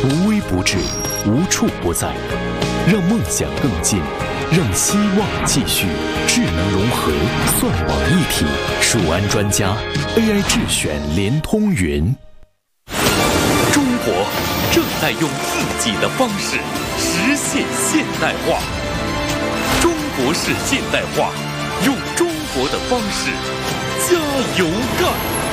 无微不至，无处不在，让梦想更近，让希望继续。智能融合，算网一体，数安专家 AI 智选联通云。 中国正在用自己的方式实现现代化。中国式现代化，用中国的方式加油干！